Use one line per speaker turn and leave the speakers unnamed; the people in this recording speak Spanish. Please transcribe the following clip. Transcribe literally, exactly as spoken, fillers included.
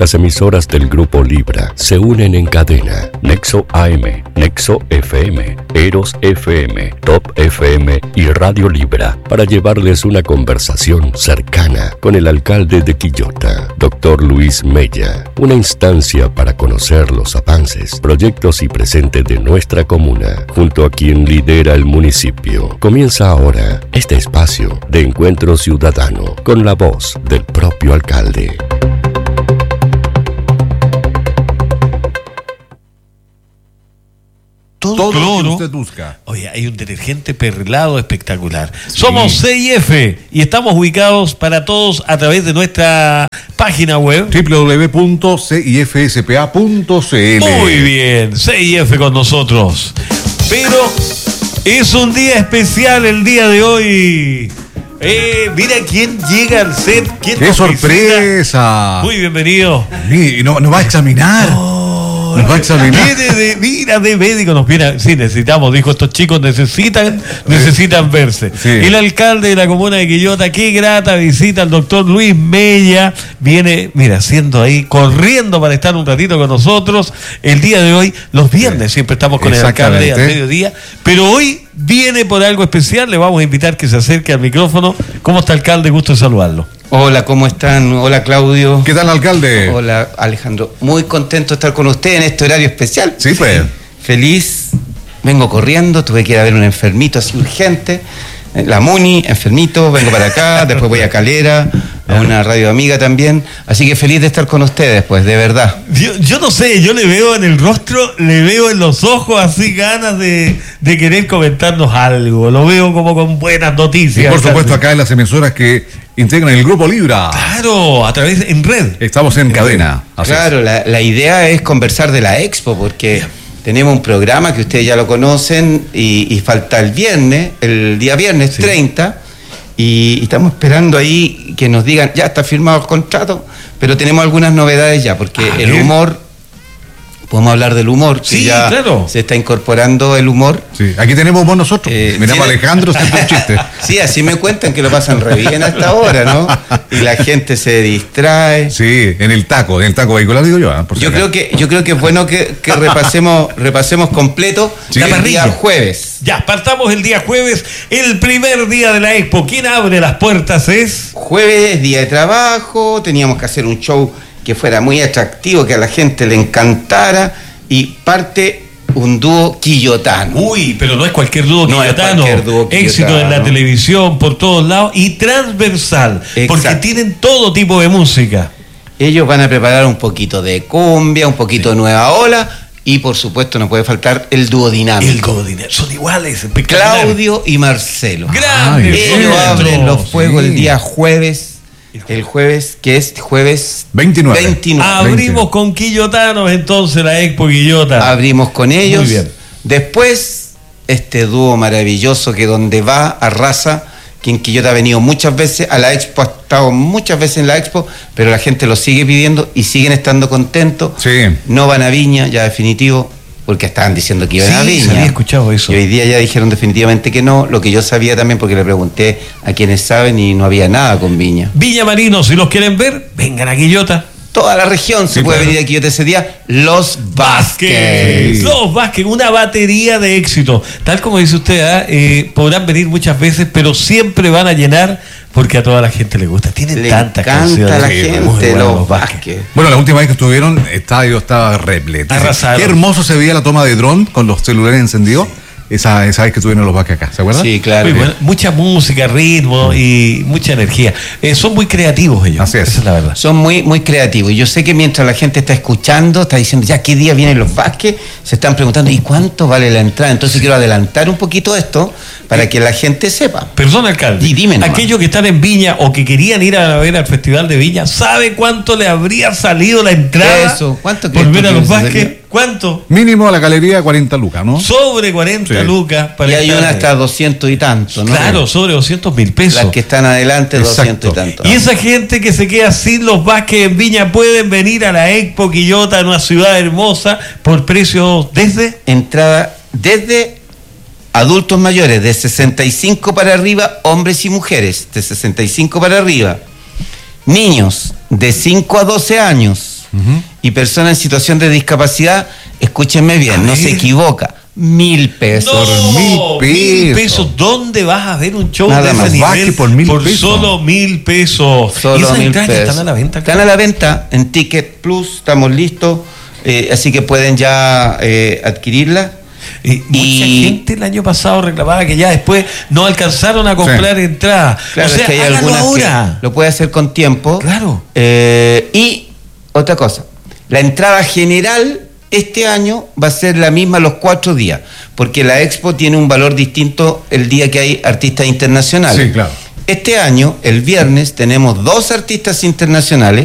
Las emisoras del Grupo Libra se unen en cadena. Nexo A M, Nexo F M, Eros F M, Top F M y Radio Libra para llevarles una conversación cercana con el alcalde de Quillota, doctor Luis Mella. Una instancia para conocer los avances, proyectos y presentes de nuestra comuna, junto a quien lidera el municipio. Comienza ahora este espacio de encuentro ciudadano con la voz del propio alcalde.
Todo, todo lo que usted busca. Oye, hay un detergente perlado espectacular. Sí. Somos C I F y estamos ubicados para todos a través de nuestra página web
doble u doble u doble u punto c i f s p a punto c l.
Muy bien, C I F con nosotros. Pero es un día especial el día de hoy. Eh, mira quién llega al set. ¿Quién
¡Qué sorpresa!
Visita? Muy bienvenido.
Sí, no, nos va a examinar.
Oh.
Nos va a examinar.
Viene de, mira, de médico nos viene. Sí, necesitamos, dijo, estos chicos necesitan, necesitan verse. Sí. El alcalde de la comuna de Quillota, qué grata visita al doctor Luis Mella. Viene, mira, siendo ahí, corriendo para estar un ratito con nosotros. El día de hoy, los viernes sí. siempre estamos con el alcalde al mediodía, pero hoy viene por algo especial. Le vamos a invitar que se acerque al micrófono. ¿Cómo está, alcalde? Gusto de saludarlo.
Hola, ¿cómo están? Hola, Claudio.
¿Qué tal, alcalde?
Hola, Alejandro. Muy contento de estar con usted en este horario especial.
Sí, pues.
Feliz. Vengo corriendo, tuve que ir a ver un enfermito así urgente. La Muni, enfermito, vengo para acá, después voy a Calera, a una radio amiga también. Así que feliz de estar con ustedes, pues, de verdad.
Yo, yo no sé, yo le veo en el rostro, le veo en los ojos así ganas de, de querer comentarnos algo. Lo veo como con buenas noticias.
Y por supuesto acá en las emisoras que integran el Grupo Libra.
Claro, a través, en red.
Estamos en cadena.
Así claro, la, la idea es conversar de la Expo, porque... Yeah. Tenemos un programa que ustedes ya lo conocen y, y falta el viernes, el día viernes sí. treinta, y, y estamos esperando ahí que nos digan, ya está firmado el contrato, pero tenemos algunas novedades ya, porque ah, el bien. humor, podemos hablar del humor, que
sí,
ya
claro.
se está incorporando el humor.
Sí, aquí tenemos vos nosotros, eh, miramos a Alejandro, siempre un chiste.
Sí, así me cuentan que lo pasan re bien hasta ahora, ¿no? Y la gente se distrae.
Sí, en el taco, en el taco vehicular digo yo. ¿eh?
Por yo si creo que yo creo que es bueno que, que repasemos repasemos completo sí. el día jueves.
Ya, partamos el día jueves, el primer día de la Expo. ¿Quién abre las puertas es?
Jueves, día de trabajo, teníamos que hacer un show que fuera muy atractivo, que a la gente le encantara, y parte un dúo quillotano.
Uy, pero no es cualquier dúo no quillotano. Es cualquier dúo quillotano. Éxito en la televisión, por todos lados, y transversal, exacto. porque tienen todo tipo de música.
Ellos van a preparar un poquito de cumbia, un poquito sí. de nueva ola, y por supuesto no puede faltar el dúo dinámico.
El dúo dinámico, son iguales,
Claudio y Marcelo.
Grandes.
Ellos abren los fuegos sí. el día jueves. El jueves, que es jueves
veintinueve.
veintinueve.
Abrimos veintinueve. Con Quillotanos entonces la Expo Quillota.
Abrimos con ellos.
Muy bien.
Después, este dúo maravilloso que donde va arrasa, que en Quillota ha venido muchas veces, a la Expo ha estado muchas veces en la Expo, pero la gente lo sigue pidiendo y siguen estando contentos.
Sí.
No van a Viña, ya definitivo, porque estaban diciendo que iban
sí,
a Viña.
Sí, había escuchado eso.
Y hoy día ya dijeron definitivamente que no, lo que yo sabía también porque le pregunté a quienes saben y no había nada con Viña.
Viña Marino, si los quieren ver, vengan a Quillota.
Toda la región
sí,
se puede
claro.
venir a Quillota ese día. Los Vázquez.
Los Vázquez, una batería de éxito. Tal como dice usted, ¿eh? Eh, podrán venir muchas veces, pero siempre van a llenar porque a toda la gente le gusta. Tienen
le
tantas canciones.
Le encanta a la gente,
bueno,
Los,
los
Vázquez.
Vázquez.
Bueno, la última vez que estuvieron, el estadio estaba repleto.
Arrasaron.
Qué hermoso se veía la toma de dron con los celulares encendidos. Sí. Esa, esa vez que estuvieron los Vázquez acá, ¿se acuerdan?
Sí, claro.
Muy bueno, mucha música, ritmo mm. y mucha energía. Eh, son muy creativos ellos.
Así es.
Esa es la verdad.
Son muy, muy creativos. Y yo sé que mientras la gente está escuchando, está diciendo, ya, ¿qué día vienen los Vázquez? Se están preguntando, ¿y cuánto vale la entrada? Entonces sí. quiero adelantar un poquito esto para que la gente sepa.
Perdón, alcalde.
Y dime nomás.
Aquellos que están en Viña o que querían ir a ver al Festival de Viña, ¿sabe cuánto le habría salido la entrada?
Eso, ¿cuánto
por ver a los Vázquez? ¿Cuánto?
Mínimo a la galería cuarenta lucas, ¿no?
Sobre cuarenta sí. lucas.
Para y hay una hasta doscientos y tanto, ¿no?
Claro, sobre doscientos mil pesos.
Las que están adelante,
exacto.
doscientos y tanto.
Y esa gente que se queda sin los Vázquez en Viña pueden venir a la Expo Quillota, en una ciudad hermosa, por precios desde...
Entrada desde adultos mayores, de sesenta y cinco para arriba, hombres y mujeres, de sesenta y cinco para arriba. Niños, de cinco a doce años,
Uh-huh.
Y persona en situación de discapacidad, escúchenme bien,
A
no
ver.
se equivoca, mil pesos.
No,
mil
mil
pesos.
pesos. ¿Dónde vas a ver un show
Nada
de
más.
ese
Baje
nivel
por mil pesos.
solo mil pesos?
Solo
¿Y esas
mil
entradas ya
pesos.
están a la venta?
Están a la venta en Ticket Plus, estamos listos, eh, así que pueden ya eh, adquirirla.
Y mucha
Y-
gente el año pasado reclamaba que ya después no alcanzaron a comprar entradas.
Claro,
o sea,
es que hay
háganlo
algunas
ahora.
que lo puede hacer con tiempo.
Claro.
Eh, y otra cosa, la entrada general este año va a ser la misma los cuatro días, porque la Expo tiene un valor distinto el día que hay artistas internacionales.
Sí, claro.
Este año, el viernes, tenemos dos artistas internacionales